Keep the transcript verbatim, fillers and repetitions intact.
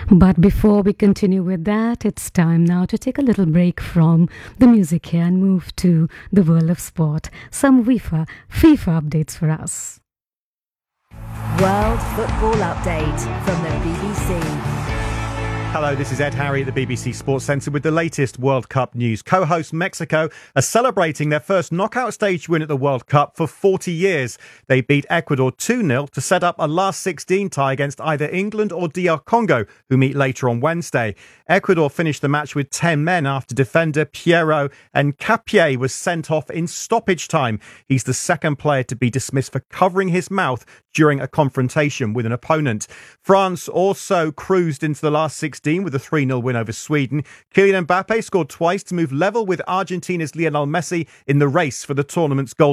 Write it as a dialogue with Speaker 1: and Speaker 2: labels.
Speaker 1: But before we continue with that, it's time now to take a little break from the music here and move to the world of sport. Some FIFA, FIFA updates for us.
Speaker 2: World Football Update from the B B C.
Speaker 3: Hello, this is Ed Harry at the B B C Sports Centre with the latest World Cup news. Co-host Mexico are celebrating their first knockout stage win at the World Cup for forty years. They beat Ecuador two nil to set up a last sixteen tie against either England or D R Congo, who meet later on Wednesday. Ecuador finished the match with ten men after defender Piero Hincapié was sent off in stoppage time. He's the second player to be dismissed for covering his mouth during a confrontation with an opponent. France also cruised into the last sixteen with a three nil win over Sweden. Kylian Mbappe scored twice to move level with Argentina's Lionel Messi in the race for the tournament's gold